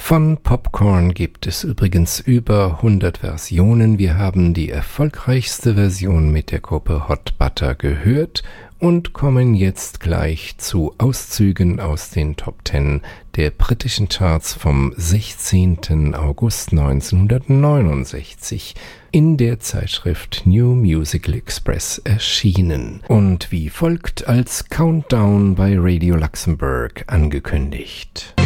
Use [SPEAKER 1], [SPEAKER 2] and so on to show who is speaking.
[SPEAKER 1] Von Popcorn gibt es übrigens über 100 Versionen. Wir haben die erfolgreichste Version mit der Gruppe Hot Butter gehört und kommen jetzt gleich zu Auszügen aus den Top 10 der britischen Charts vom 16. August 1969 in der Zeitschrift New Musical Express erschienen und wie folgt als Countdown bei Radio Luxembourg angekündigt.